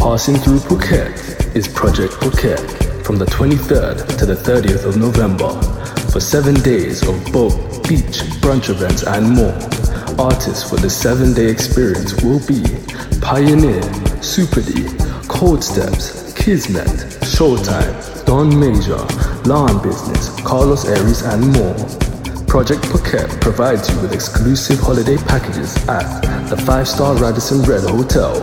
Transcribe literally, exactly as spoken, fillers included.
Passing through Phuket is Project Phuket from the twenty-third to the thirtieth of November for seven days of boat, beach, brunch events and more. Artists for the seven-day experience will be Pioneer, Super D, Cold Steps, Kismet, Showtime, Don Major, Lawn Business, Carlos Aries and more. Project Phuket provides you with exclusive holiday packages at the five-star Radisson Red Hotel,